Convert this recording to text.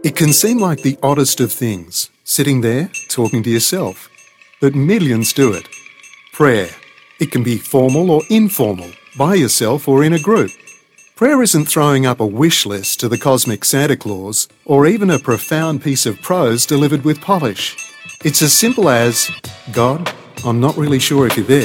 It can seem like the oddest of things, sitting there talking to yourself, but millions do it. Prayer. It can be formal or informal, by yourself or in a group. Prayer isn't throwing up a wish list to the cosmic Santa Claus or even a profound piece of prose delivered with polish. It's as simple as, God, I'm not really sure if you're there.